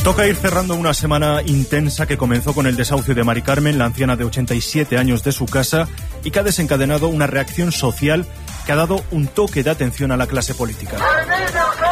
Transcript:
Toca ir cerrando una semana intensa que comenzó con el desahucio de Mari Carmen, la anciana de 87 años, de su casa, y que ha desencadenado una reacción social que ha dado un toque de atención a la clase política.